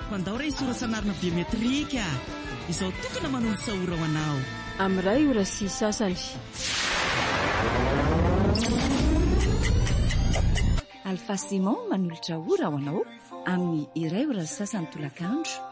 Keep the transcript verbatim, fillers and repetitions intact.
pandao ray sorasanarina biometrika izao tokana manolotra ora ho anao amin'ray ora sy sasany Alpha Simon manolotra ora ho anao amin'ny iray ora sy sasany tolakandro